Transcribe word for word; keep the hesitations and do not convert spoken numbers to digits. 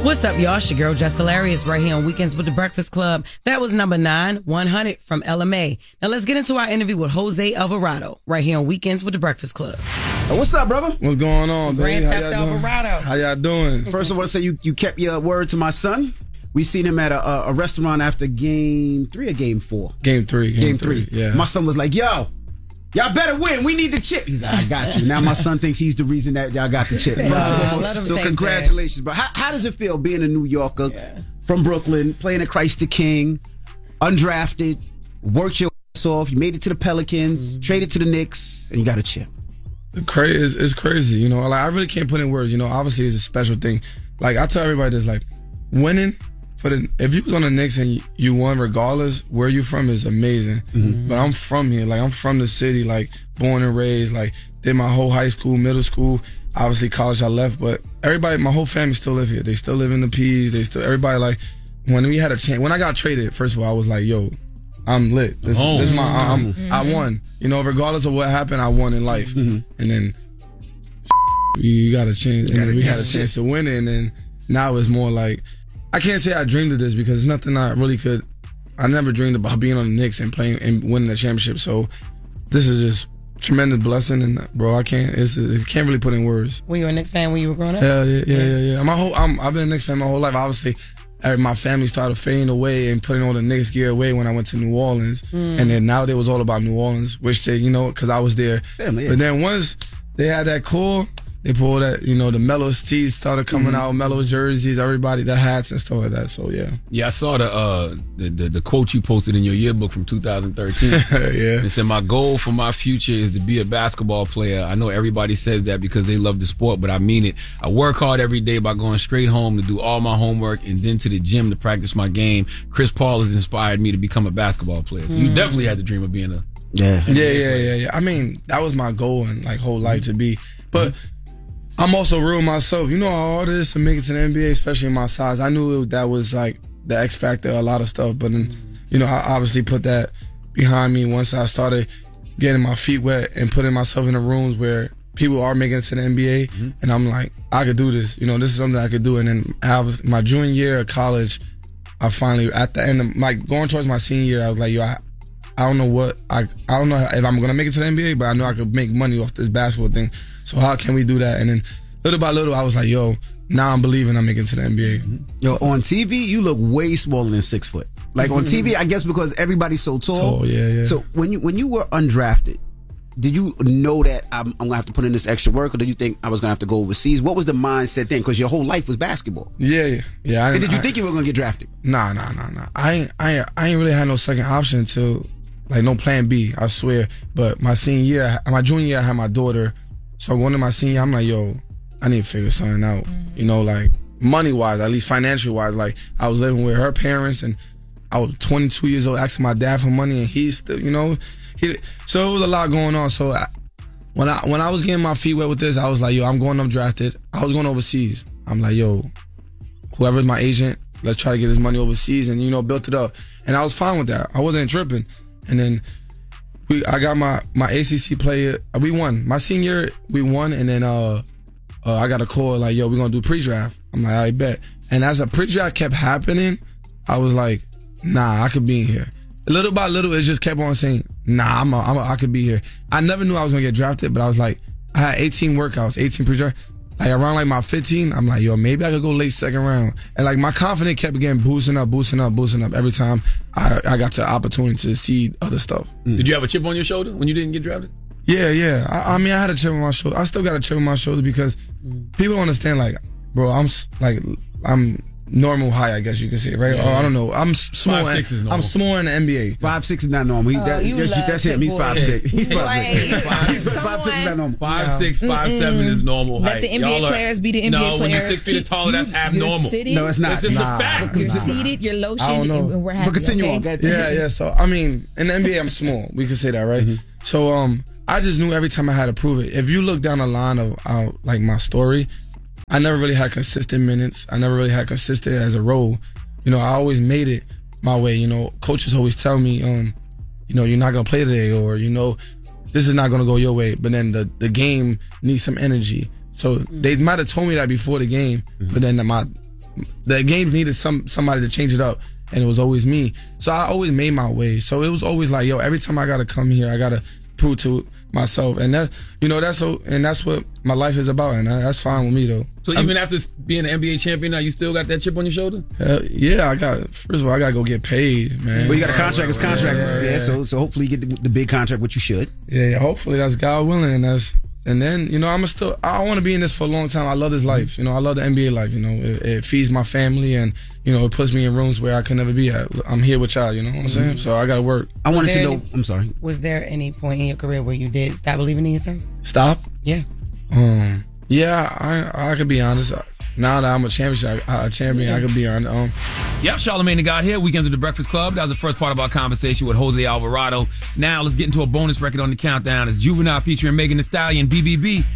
What's up, y'all? It's your girl, Jess Hilarious, right here on Weekends with the Breakfast Club. That was number nine, one hundred from Ella Mai. Now let's get into our interview with Jose Alvarado, right here on Weekends with the Breakfast Club. Hey, what's up, brother? What's going on, baby? Grand How Theft y'all doing? Alvarado. How y'all doing? First, I want to say you, you kept your word to my son. We seen him at a, a, a restaurant after game three or game four? Game three. Game, Game three. three. Yeah. My son was like, yo, y'all better win. We need the chip. He's like, I got you. Now my son thinks he's the reason that y'all got the chip. First and Wow, foremost. let him So think congratulations, bro. How, how does it feel being a New Yorker Yeah. from Brooklyn, playing at Christ the King, undrafted, worked your ass off, you made it to the Pelicans, Mm-hmm. traded to the Knicks, and you got a chip? Crazy. It's, it's crazy. You know, like I really can't put in words. You know, obviously it's a special thing. Like I tell everybody this, like winning for the if you was on the Knicks and you won, regardless where you from, is amazing. Mm-hmm. But I'm from here. Like I'm from the city. Like born and raised. Like did my whole high school, middle school. Obviously college I left, but everybody, my whole family still live here. They still live in the P's. They still everybody like when we had a chance. When I got traded, first of all, I was like, yo, I'm lit. This, Oh. this is my. I'm, mm-hmm. I won. You know, regardless of what happened, I won in life. Mm-hmm. And then you got a chance. And then we had a chance to win it. And then now it's more like I can't say I dreamed of this because it's nothing I really could. I never dreamed about being on the Knicks and playing and winning the championship. So this is just tremendous blessing. And bro, I can't. It's it can't really put in words. Were you a Knicks fan when you were growing up? Yeah, yeah, yeah, yeah. yeah. My whole. I'm, I've been a Knicks fan my whole life. Obviously. My family started fading away and putting all the Knicks gear away when I went to New Orleans. Mm. And then now it was all about New Orleans, which they, you know, because I was there. Family, yeah. But then once they had that core, they pulled that, you know, the Mellow tees started coming mm-hmm. out, Mellow jerseys, everybody, the hats and stuff like that. So, yeah. Yeah, I saw the, uh, the, the, the quote you posted in your yearbook from two thousand thirteen. Yeah. It said, my goal for my future is to be a basketball player. I know everybody says that because they love the sport, but I mean it. I work hard every day by going straight home to do all my homework and then to the gym to practice my game. Chris Paul has inspired me to become a basketball player. So you definitely had the dream of being a... Yeah. Yeah, yeah, yeah, yeah. I mean, that was my goal and like whole life to be. But... Mm-hmm. I'm also real myself. You know how hard it is to make it to the N B A, especially in my size. I knew it, that was like the X factor, a lot of stuff. But then, you know, I obviously put that behind me once I started getting my feet wet and putting myself in the rooms where people are making it to the N B A. Mm-hmm. And I'm like, I could do this. You know, this is something I could do. And then I was my junior year of college, I finally, at the end of, like going towards my senior year, I was like, yo, I, I don't know what, I I don't know if I'm going to make it to the N B A, but I know I could make money off this basketball thing. So how can we do that? And then little by little, I was like, yo, now I'm believing I'm making it to the N B A. Yo, on T V, you look way smaller than six foot. Like on T V, I guess because everybody's so tall. Tall, yeah, yeah. So when you when you were undrafted, did you know that I'm, I'm going to have to put in this extra work, or did you think I was going to have to go overseas? What was the mindset then? Because your whole life was basketball. Yeah, yeah. yeah I, and did you I, think you were going to get drafted? Nah, nah, nah, nah. I ain't, I ain't, I ain't really had no second option until, like, no plan B, I swear. But my senior year, my junior year, I had my daughter. So going to my senior, I'm like, yo, I need to figure something out. Mm-hmm. You know, like money wise, at least financial wise. Like I was living with her parents, and I was twenty-two years old, asking my dad for money, and he's still, you know, he. So it was a lot going on. So I, when I when I was getting my feet wet with this, I was like, yo, I'm going undrafted. I was going overseas. I'm like, yo, whoever's my agent, let's try to get this money overseas, and you know, built it up. And I was fine with that. I wasn't tripping. And then. We, I got my, my A C C player. We won. My senior year, we won. And then uh, uh, I got a call like, yo, we're going to do pre-draft. I'm like, I bet. And as a pre-draft kept happening, I was like, nah, I could be in here. Little by little, it just kept on saying, nah, I'm a, I'm a, I could be here. I never knew I was going to get drafted, but I was like, I had eighteen workouts, eighteen pre-draft. Like around like my fifteen, I'm like, yo, maybe I could go late second round. And like my confidence kept getting boosting up, boosting up, boosting up every time I, I got the opportunity to see other stuff. Mm. Did you have a chip on your shoulder when you didn't get drafted? Yeah, yeah. I, I mean, I had a chip on my shoulder. I still got a chip on my shoulder because mm. people don't understand, like, bro, I'm like, I'm normal height, I guess you can say, right? Yeah. Or I don't know. I'm small. Five, six is normal. I'm small in the N B A. Five six is not normal. He, oh, that, that's that's him. He's five six. He's five six. Five, five six is not normal. Five no. six, five Mm-mm. seven is normal height. Let the N B A Y'all players are, be the N B A no, players. No, when you're six feet taller, that's abnormal. Sitting, no, it's not. It's just nah. a fact. You're nah. seated. You're low I don't know. and we're happy. But continue okay? on. Yeah, yeah. So I mean, in the N B A, I'm small. We can say that, right? Mm-hmm. So um, I just knew every time I had to prove it. If you look down the line of uh, like my story, I never really had consistent minutes. I never really had consistent as a role. You know, I always made it my way. You know, coaches always tell me, um, you know, you're not gonna play today, or you know, this is not gonna go your way. But then the the game needs some energy. So mm-hmm. they might have told me that before the game, mm-hmm. but then my the game needed some somebody to change it up, and it was always me. So I always made my way. So it was always like, yo, every time I gotta come here, I gotta prove to myself, and that, you know, that's so, and that's what my life is about, and that's fine with me though. So even I'm, after being an N B A champion, now you still got that chip on your shoulder? Uh, yeah, I got. First of all, I gotta go get paid, man. Well, you got a contract. It's contract. Yeah, Yeah, yeah. So so hopefully you get the, the big contract, which you should. Yeah, yeah, hopefully that's God willing, and that's. And then, you know, I'm still, I want to be in this for a long time. I love this life. You know, I love the N B A life. You know, it, it feeds my family, and, you know, it puts me in rooms where I could never be at. I'm here with y'all, you know what I'm saying? So I got to work. I wanted to there know, any- I'm sorry. Was there any point in your career where you did stop believing in yourself? Stop? Yeah. Um, yeah, I I could be honest. Now that I'm a championship, a champion, I could be honest. Um, Yep, Charlamagne the God here, Weekends with the Breakfast Club. That was the first part of our conversation with Jose Alvarado. Now let's get into a bonus record on the countdown. It's Juvenile featuring Megan Thee Stallion, B B B.